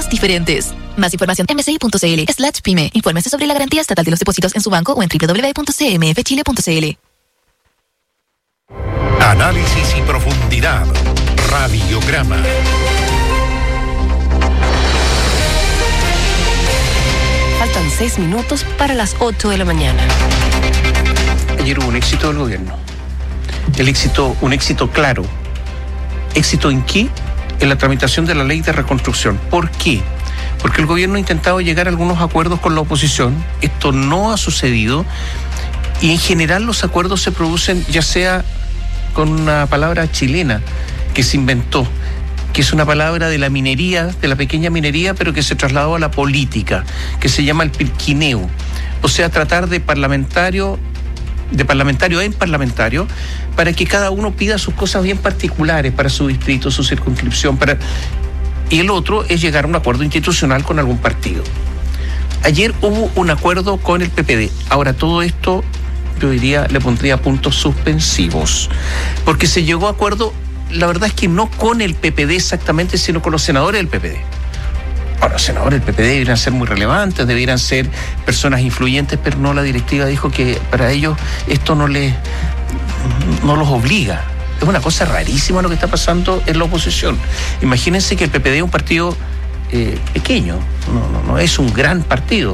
Somos diferentes. Más información en mci.cl/pyme. Infórmese sobre la garantía estatal de los depósitos en su banco o en www.cmfchile.cl. Análisis y profundidad. Radiograma. Faltan 6 minutos para las 8 de la mañana. Ayer hubo un éxito del gobierno. Un éxito claro. ¿Éxito en qué? En la tramitación de la ley de reconstrucción. ¿Por qué? Porque el gobierno ha intentado llegar a algunos acuerdos con la oposición. Esto no ha sucedido. Y en general los acuerdos se producen ya sea con una palabra chilena que se inventó, que es una palabra de la minería, de la pequeña minería, pero que se trasladó a la política, que se llama el pirquineo. O sea, tratar de parlamentario en parlamentario, para que cada uno pida sus cosas bien particulares para su distrito, su circunscripción, y el otro es llegar a un acuerdo institucional con algún partido. Ayer hubo un acuerdo con el PPD. Ahora, todo esto, yo diría, le pondría puntos suspensivos, porque se llegó a acuerdo, la verdad es que no con el PPD exactamente, sino con los senadores del PPD. Ahora, los senadores del PPD deberían ser muy relevantes, deberían ser personas influyentes, pero no, la directiva dijo que para ellos esto no los obliga. Es una cosa rarísima lo que está pasando en la oposición. Imagínense que el PPD es un partido pequeño, no es un gran partido.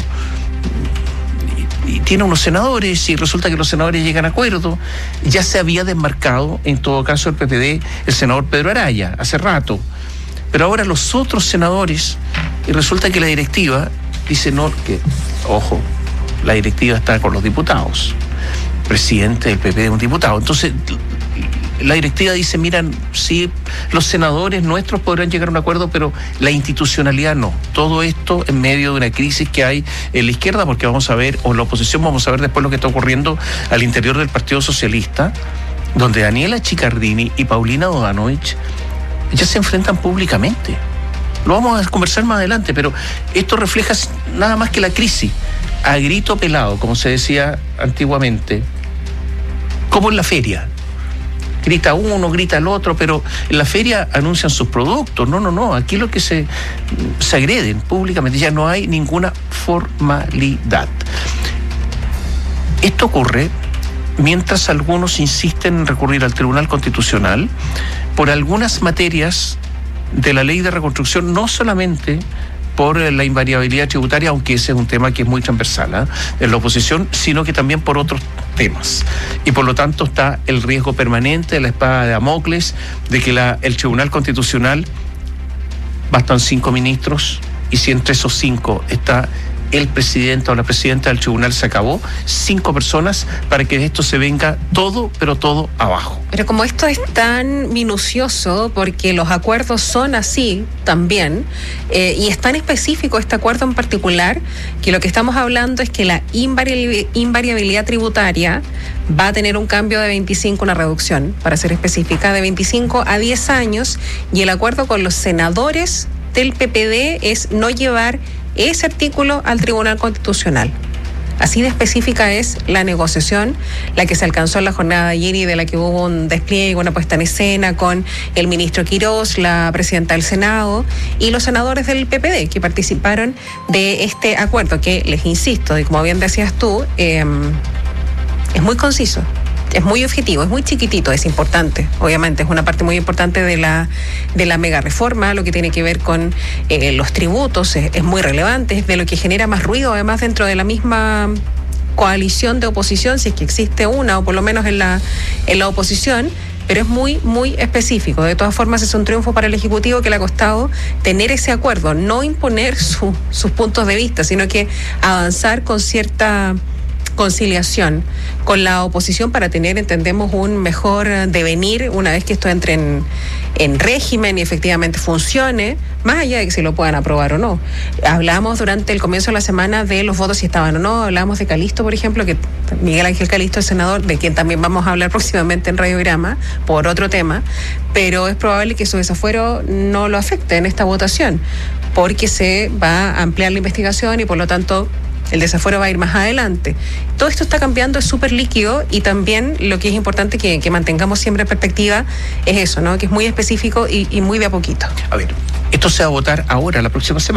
Y tiene unos senadores y resulta que los senadores llegan a acuerdo. Ya se había desmarcado, en todo caso, el PPD, el senador Pedro Araya, hace rato. Pero ahora los otros senadores, y resulta que la directiva dice no, que, ojo, la directiva está con los diputados. El presidente del PP es un diputado. Entonces, la directiva dice, miran, sí, los senadores nuestros podrán llegar a un acuerdo, pero la institucionalidad no. Todo esto en medio de una crisis que hay en la izquierda, porque vamos a ver, o en la oposición vamos a ver después lo que está ocurriendo al interior del Partido Socialista, donde Daniela Chicardini y Paulina Bodanovich ya se enfrentan públicamente. Lo vamos a conversar más adelante, pero esto refleja nada más que la crisis, a grito pelado, como se decía antiguamente, como en la feria. Grita uno, grita el otro, pero en la feria anuncian sus productos. No, aquí lo que se agreden públicamente, ya no hay ninguna formalidad. Esto ocurre mientras algunos insisten en recurrir al Tribunal Constitucional por algunas materias de la ley de reconstrucción, no solamente por la invariabilidad tributaria, aunque ese es un tema que es muy transversal en la oposición, sino que también por otros temas. Y por lo tanto está el riesgo permanente de la espada de Damocles, de que el Tribunal Constitucional, bastan 5 ministros, y si entre esos 5 está el presidente o la presidenta del tribunal, se acabó. 5 personas para que de esto se venga todo, pero todo abajo. Pero como esto es tan minucioso, porque los acuerdos son así también, y es tan específico este acuerdo en particular, que lo que estamos hablando es que la invariabilidad tributaria va a tener un cambio de 25, una reducción, para ser específica, de 25 a 10 años, y el acuerdo con los senadores del PPD es no llevar ese artículo al Tribunal Constitucional. Así de específica es la negociación, la que se alcanzó en la jornada de ayer y de la que hubo un despliegue, una puesta en escena con el ministro Quirós, la presidenta del Senado y los senadores del PPD que participaron de este acuerdo que, les insisto, y como bien decías tú, es muy conciso. Es muy objetivo, es muy chiquitito, es importante, obviamente, es una parte muy importante de la mega reforma, lo que tiene que ver con los tributos, es muy relevante, es de lo que genera más ruido, además, dentro de la misma coalición de oposición, si es que existe una, o por lo menos en la oposición, pero es muy, muy específico. De todas formas, es un triunfo para el Ejecutivo que le ha costado tener ese acuerdo, no imponer sus puntos de vista, sino que avanzar con cierta conciliación con la oposición para tener, entendemos, un mejor devenir una vez que esto entre en régimen y efectivamente funcione, más allá de que se lo puedan aprobar o no. Hablamos durante el comienzo de la semana de los votos si estaban o no, hablamos de Calisto, por ejemplo, que Miguel Ángel Calisto, el senador, de quien también vamos a hablar próximamente en Radiograma por otro tema, pero es probable que su desafuero no lo afecte en esta votación, porque se va a ampliar la investigación y por lo tanto el desafuero va a ir más adelante. Todo esto está cambiando, es súper líquido, y también lo que es importante que mantengamos siempre en perspectiva es eso, ¿no? Que es muy específico y muy de a poquito. A ver, esto se va a votar ahora, la próxima semana.